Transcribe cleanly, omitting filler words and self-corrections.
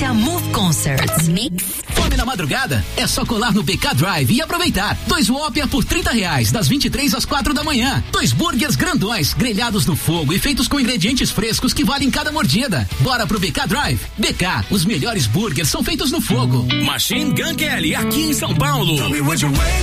Experiência Move Concerts. Mix. Fome na madrugada? É só colar no BK Drive e aproveitar. 2 Whopper por R$30, das 23 às 4 da manhã. 2 burgers grandões, grelhados no fogo e feitos com ingredientes frescos que valem cada mordida. Bora pro BK Drive. BK, os melhores burgers são feitos no fogo. Machine Gun Kelly, aqui em São Paulo.